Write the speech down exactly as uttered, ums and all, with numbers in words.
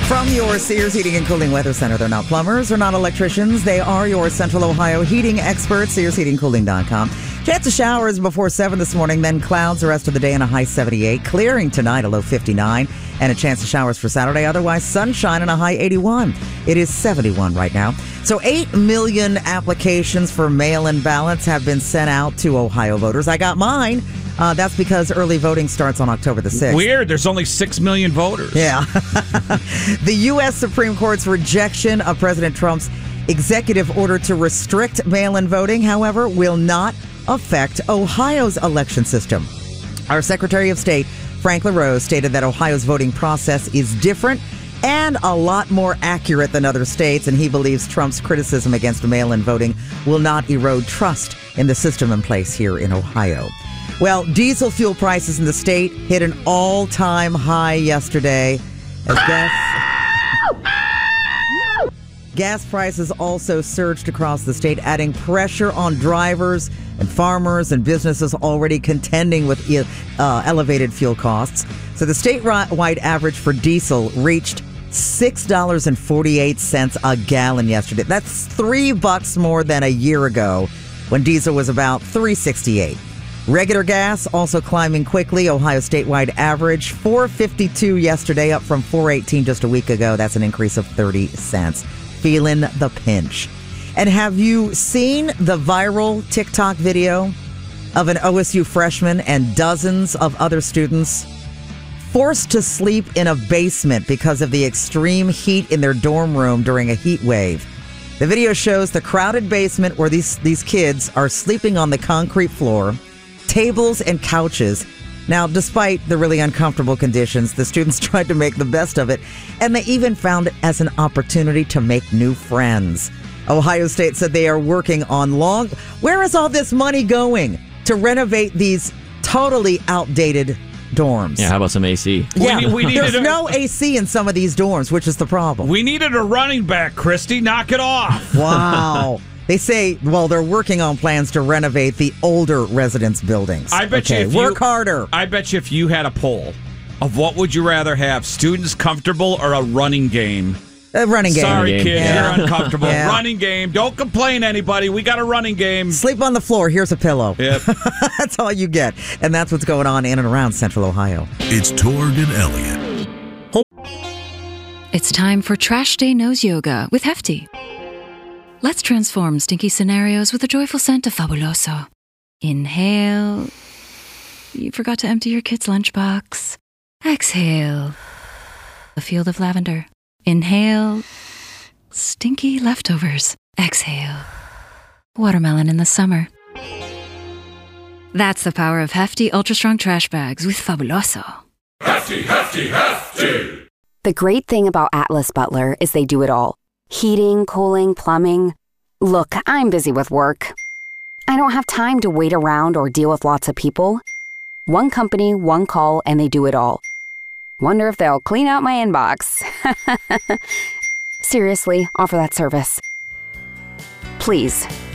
From your Sears Heating and Cooling Weather Center, they're not plumbers, they're not electricians. They are your Central Ohio heating experts, sears heating cooling dot com. Chance of showers before seven this morning, then clouds the rest of the day and a high seventy-eight. Clearing tonight, a low fifty-nine, and a chance of showers for Saturday. Otherwise, sunshine and a high eighty-one. It is seventy-one right now. So eight million applications for mail-in ballots have been sent out to Ohio voters. I got mine. Uh, that's because early voting starts on October the sixth. Weird. There's only six million voters. Yeah. The U S Supreme Court's rejection of President Trump's executive order to restrict mail-in voting, however, will not affect Ohio's election system. Our Secretary of State, Frank LaRose, stated that Ohio's voting process is different and a lot more accurate than other states, and he believes Trump's criticism against mail-in voting will not erode trust in the system in place here in Ohio. Well, diesel fuel prices in the state hit an all-time high yesterday as gas, gas prices also surged across the state, adding pressure on drivers and farmers and businesses already contending with uh, elevated fuel costs. So the statewide average for diesel reached six dollars and forty-eight cents a gallon yesterday. That's three bucks more than a year ago when diesel was about three sixty-eight. Regular gas also climbing quickly. Ohio statewide average four fifty-two yesterday, up from four eighteen just a week ago. That's an increase of thirty cents. Feeling the pinch. And have you seen the viral TikTok video of an O S U freshman and dozens of other students forced to sleep in a basement because of the extreme heat in their dorm room during a heat wave? The video shows the crowded basement where these, these kids are sleeping on the concrete floor, tables and couches. Now, despite the really uncomfortable conditions, the students tried to make the best of it, and they even found it as an opportunity to make new friends. Ohio State said they are working on long... Where is all this money going to renovate these totally outdated dorms? Yeah, how about some A C? Yeah, we, we there's a, no A C in some of these dorms, which is the problem. We needed a running back, Christy. Knock it off. Wow. They say, well, they're working on plans to renovate the older residence buildings. I bet okay, you if work you, harder. I bet you if you had a poll of what would you rather have, students comfortable or a running game? A running game. Sorry, game. kids, Yeah. you're uncomfortable. Yeah. Running game. Don't complain, anybody. We got a running game. Sleep on the floor. Here's a pillow. Yep. That's all you get. And that's what's going on in and around Central Ohio. It's Torg and Elliott. It's time for Trash Day Nose Yoga with Hefty. Let's transform stinky scenarios with a joyful scent of Fabuloso. Inhale. You forgot to empty your kid's lunchbox. Exhale. A field of lavender. Inhale. Stinky leftovers. Exhale. Watermelon in the summer. That's the power of Hefty Ultra Strong Trash Bags with Fabuloso. Hefty, hefty, hefty! The great thing about Atlas Butler is they do it all. Heating, cooling, plumbing. Look, I'm busy with work. I don't have time to wait around or deal with lots of people. One company, one call, and they do it all. Wonder if they'll clean out my inbox. Seriously, offer that service. Please,